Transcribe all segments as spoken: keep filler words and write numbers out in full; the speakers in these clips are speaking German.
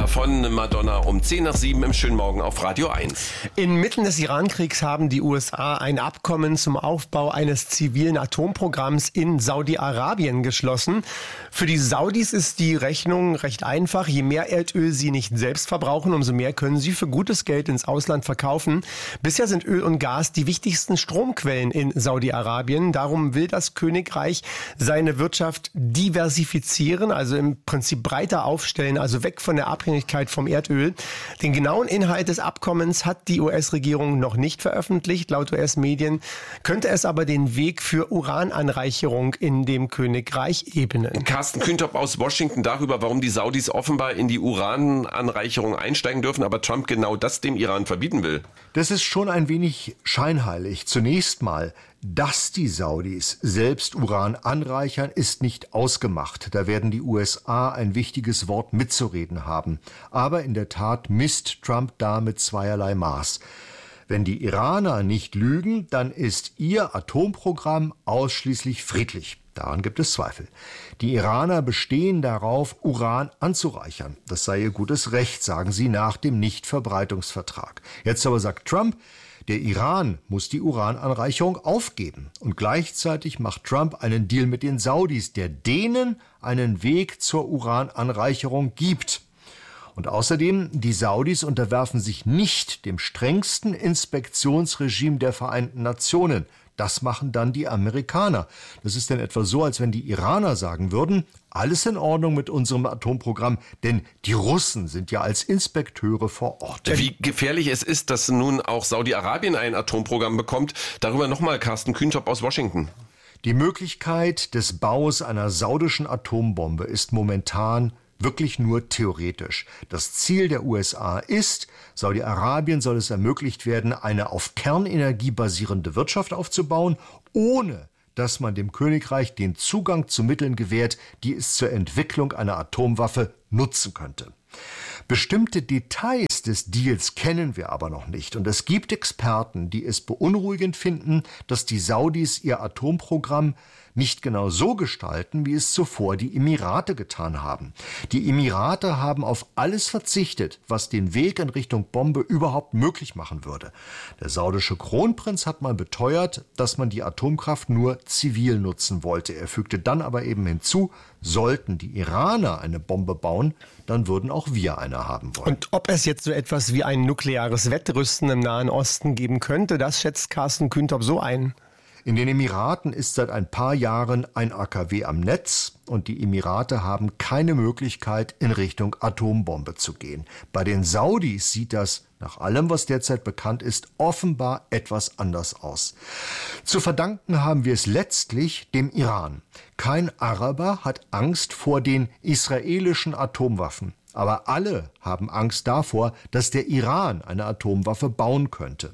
Thriller von Madonna um zehn nach sieben im schönen Morgen auf Radio eins. Inmitten des Irankriegs haben die U S A ein Abkommen zum Aufbau eines zivilen Atomprogramms in Saudi-Arabien geschlossen. Für die Saudis ist die Rechnung recht einfach. Je mehr Erdöl sie nicht selbst verbrauchen, umso mehr können sie für gutes Geld ins Ausland verkaufen. Bisher sind Öl und Gas die wichtigsten Stromquellen in Saudi-Arabien. Darum will das Königreich seine Wirtschaft diversifizieren, also im Prinzip breiter aufstellen, also weg von der Abhängigkeit vom Erdöl. Den genauen Inhalt des Abkommens hat die U S-Regierung noch nicht veröffentlicht. Laut U S-Medien könnte es aber den Weg für Urananreicherung in dem Königreich ebnen. Carsten Küntop aus Washington darüber, warum die Saudis offenbar in die Urananreicherung einsteigen dürfen, aber Trump genau das dem Iran verbieten will. Das ist schon ein wenig scheinheilig. Zunächst mal, dass die Saudis selbst Uran anreichern, ist nicht ausgemacht. Da werden die U S A ein wichtiges Wort mitzureden haben. Aber in der Tat misst Trump da mit zweierlei Maß. Wenn die Iraner nicht lügen, dann ist ihr Atomprogramm ausschließlich friedlich. Daran gibt es Zweifel. Die Iraner bestehen darauf, Uran anzureichern. Das sei ihr gutes Recht, sagen sie nach dem Nichtverbreitungsvertrag. Jetzt aber sagt Trump, der Iran muss die Urananreicherung aufgeben. Und gleichzeitig macht Trump einen Deal mit den Saudis, der denen einen Weg zur Urananreicherung gibt. Und außerdem, die Saudis unterwerfen sich nicht dem strengsten Inspektionsregime der Vereinten Nationen. Das machen dann die Amerikaner. Das ist dann etwa so, als wenn die Iraner sagen würden, alles in Ordnung mit unserem Atomprogramm, denn die Russen sind ja als Inspekteure vor Ort. Wie gefährlich es ist, dass nun auch Saudi-Arabien ein Atomprogramm bekommt, darüber nochmal Carsten Küntop aus Washington. Die Möglichkeit des Baus einer saudischen Atombombe ist momentan wirklich nur theoretisch. Das Ziel der U S A ist, Saudi-Arabien soll es ermöglicht werden, eine auf Kernenergie basierende Wirtschaft aufzubauen, ohne dass man dem Königreich den Zugang zu Mitteln gewährt, die es zur Entwicklung einer Atomwaffe nutzen könnte. Bestimmte Details des Deals kennen wir aber noch nicht. Und es gibt Experten, die es beunruhigend finden, dass die Saudis ihr Atomprogramm nicht genau so gestalten, wie es zuvor die Emirate getan haben. Die Emirate haben auf alles verzichtet, was den Weg in Richtung Bombe überhaupt möglich machen würde. Der saudische Kronprinz hat mal beteuert, dass man die Atomkraft nur zivil nutzen wollte. Er fügte dann aber eben hinzu, sollten die Iraner eine Bombe bauen, dann würden auch wir eine haben wollen. Und ob es jetzt so etwas wie ein nukleares Wettrüsten im Nahen Osten geben könnte, das schätzt Carsten Küntop so ein. In den Emiraten ist seit ein paar Jahren ein A K W am Netz und die Emirate haben keine Möglichkeit, in Richtung Atombombe zu gehen. Bei den Saudis sieht das, nach allem, was derzeit bekannt ist, offenbar etwas anders aus. Zu verdanken haben wir es letztlich dem Iran. Kein Araber hat Angst vor den israelischen Atomwaffen. Aber alle haben Angst davor, dass der Iran eine Atomwaffe bauen könnte.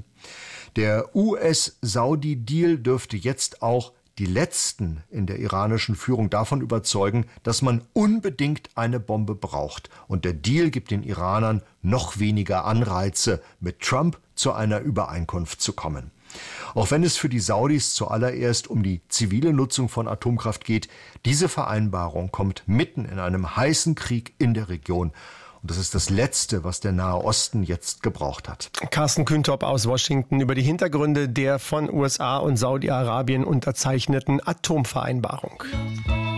Der U S-Saudi-Deal dürfte jetzt auch die Letzten in der iranischen Führung davon überzeugen, dass man unbedingt eine Bombe braucht. Und der Deal gibt den Iranern noch weniger Anreize, mit Trump zu einer Übereinkunft zu kommen. Auch wenn es für die Saudis zuallererst um die zivile Nutzung von Atomkraft geht, diese Vereinbarung kommt mitten in einem heißen Krieg in der Region. Und das ist das Letzte, was der Nahe Osten jetzt gebraucht hat. Carsten Küntop aus Washington über die Hintergründe der von U S A und Saudi-Arabien unterzeichneten Atomvereinbarung.